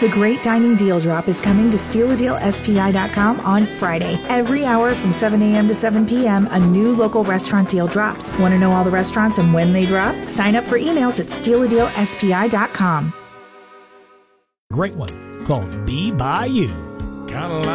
The Great Dining Deal Drop is coming to StealADealSPI.com on Friday. Every hour from 7 a.m. to 7 p.m., a new local restaurant deal drops. Want to know all the restaurants and when they drop? Sign up for emails at StealADealSPI.com. Great one called Be By You.